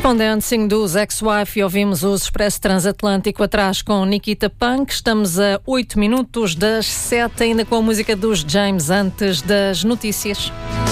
Com Dancing dos Ex-Wife e ouvimos o Expresso Transatlântico atrás com Nikita Punk. Estamos a 8 minutos das 7, ainda com a música dos James antes das notícias.